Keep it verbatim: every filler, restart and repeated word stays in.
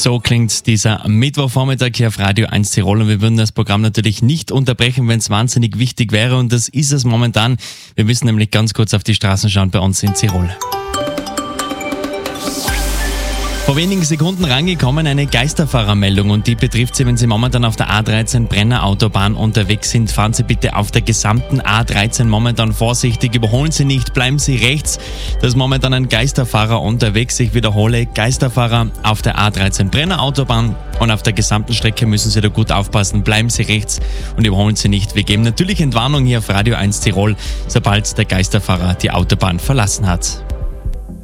So klingt dieser Mittwochvormittag hier auf Radio eins Tirol und wir würden das Programm natürlich nicht unterbrechen, wenn es wahnsinnig wichtig wäre und das ist es momentan. Wir müssen nämlich ganz kurz auf die Straßen schauen bei uns in Tirol. Vor wenigen Sekunden rangekommen eine Geisterfahrermeldung und die betrifft Sie, wenn Sie momentan auf der A dreizehn Brenner Autobahn unterwegs sind. Fahren Sie bitte auf der gesamten A dreizehn momentan vorsichtig, überholen Sie nicht, bleiben Sie rechts. Da ist momentan ein Geisterfahrer unterwegs. Ich wiederhole, Geisterfahrer auf der A dreizehn Brenner Autobahn und auf der gesamten Strecke müssen Sie da gut aufpassen. Bleiben Sie rechts und überholen Sie nicht. Wir geben natürlich Entwarnung hier auf Radio eins Tirol, sobald der Geisterfahrer die Autobahn verlassen hat.